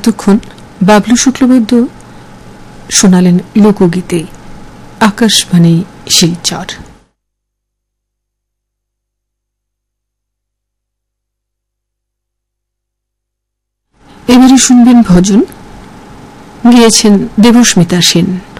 এতক্ষণ বাবলু শুক্লবৈদ্য শোনালেন লোকগীতে আকাশবাণী শিলচর। এবারে শুনবেন ভজন, গেয়েছেন দেবস্মিতা সেন।